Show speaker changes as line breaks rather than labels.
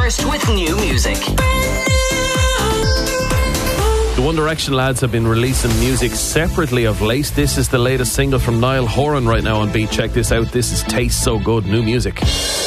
first with new music.
The One Direction lads have been releasing music separately of late. This is the latest single from Niall Horan right now on Beat. Check this out. This is Taste So Good, new music.